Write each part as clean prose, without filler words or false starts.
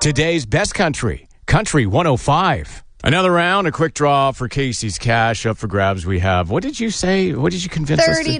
Today's best country, Country 105. Another round, a quick draw for Casey's cash up for grabs. We have, what did you say? What did you convince us to? $30.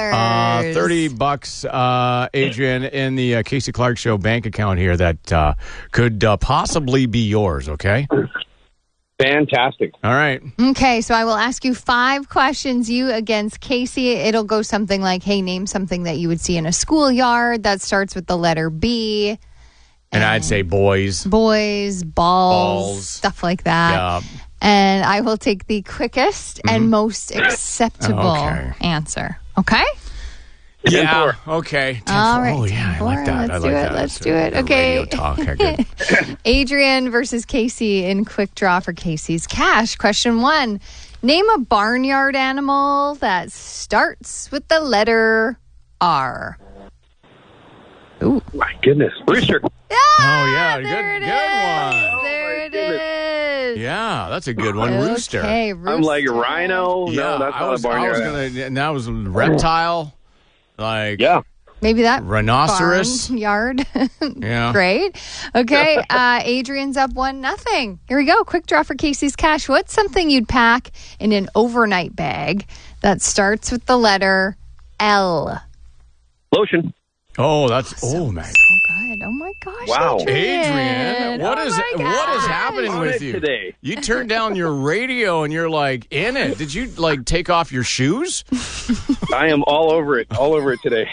$30, Adrian, in the Casey Clark Show bank account here that could possibly be yours, okay? Fantastic. All right. Okay, so I will ask you 5 questions, you against Casey. It'll go something like, hey, name something that you would see in a schoolyard that starts with the letter B. And I'd say boys. Boys, balls, stuff like that. Yeah. And I will take the quickest and most acceptable answer. Okay? Yeah. Okay. All right. Oh, yeah. I like that. Let's do it. Okay. Radio talk. Good. Adrian versus Casey in quick draw for Casey's cash. Question 1. Name a barnyard animal that starts with the letter R. Ooh. My goodness. Rooster. Yeah. Good one. There it is. Yeah, that's a good one. Rooster. Okay, rooster. I'm like rhino. Yeah, No, that's not a barnyard. And that was a reptile. Like, maybe that rhinoceros. Yard. Yeah. Great. Okay. Adrian's up 1-0. Here we go. Quick draw for Casey's cash. What's something you'd pack in an overnight bag that starts with the letter L? Lotion. Oh, man. So good. Oh my gosh. Wow. Adrian, what is happening with you today? You turned down your radio and you're like in it. Did you like take off your shoes? I am all over it today.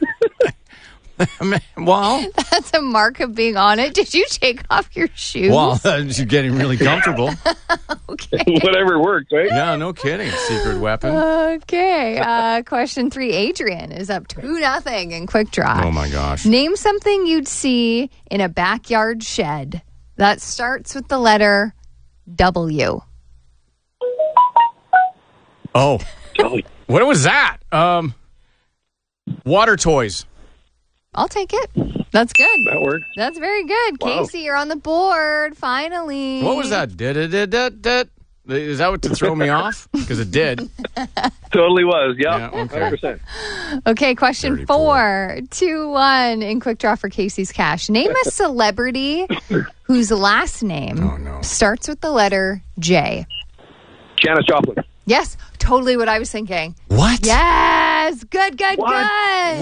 Well, that's a mark of being on it. Did you take off your shoes? Well, you're getting really comfortable. Okay. Whatever works, right? Yeah, no kidding. Secret weapon. Okay. Question 3. Adrian is up 2-0 in quick draw. Oh my gosh. Name something you'd see in a backyard shed that starts with the letter W. Oh. What was that? Water toys. I'll take it. That's good. That works. That's very good. Wow. Casey, you're on the board, finally. What was that? Is that what to throw me off? Because it did. Totally was. Yep. Yeah, okay. 100%. Okay, question 4. 2-1 in quick draw for Casey's cash. Name a celebrity whose last name starts with the letter J. Janis Joplin. Yes, totally what I was thinking. What? Yes. Good.